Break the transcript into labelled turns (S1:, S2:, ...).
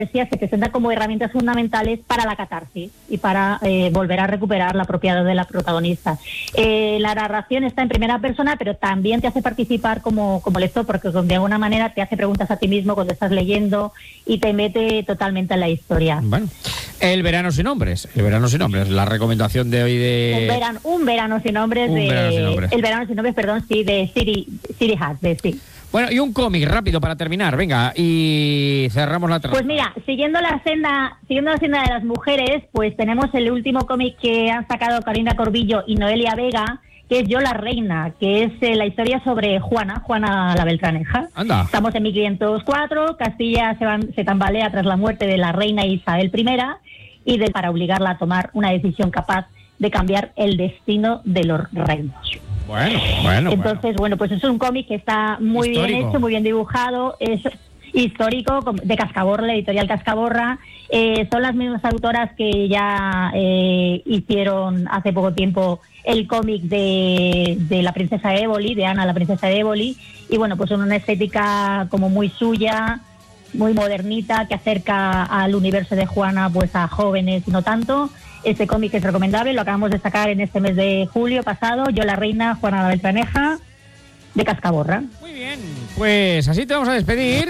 S1: se presentan como herramientas fundamentales para la catarsis y para volver a recuperar la propiedad de la protagonista. La narración está en primera persona, pero también te hace participar como lector, porque de alguna manera te hace preguntas a ti mismo cuando estás leyendo y te mete totalmente en la historia.
S2: Bueno, El verano sin nombres, la recomendación de hoy de...
S1: Un verano sin nombres. El verano sin nombres, perdón, sí, de Siri Hack, sí.
S2: Bueno, y un cómic rápido para terminar, venga, y cerramos la trama.
S1: Pues mira, siguiendo la senda de las mujeres, pues tenemos el último cómic que han sacado Carolina Corbillo y Noelia Vega, que es Yo la Reina, que es la historia sobre Juana la Beltraneja.
S2: Anda.
S1: Estamos en 1504, Castilla se tambalea tras la muerte de la reina Isabel I para obligarla a tomar una decisión capaz de cambiar el destino de los reinos.
S2: Bueno.
S1: Entonces, pues es un cómic que está muy
S2: histórico.
S1: bien hecho, muy bien dibujado, es histórico, de Cascaborra, la editorial Cascaborra. Son las mismas autoras que ya hicieron hace poco tiempo el cómic de la princesa Éboli, de Ana, la princesa de Éboli, y pues son una estética como muy suya, muy modernita, que acerca al universo de Juana pues a jóvenes y no tanto. Este cómic es recomendable, lo acabamos de sacar en este mes de julio pasado, Yo la Reina, Juana la Beltraneja, de Cascaborra.
S2: Muy bien, pues así te vamos a despedir.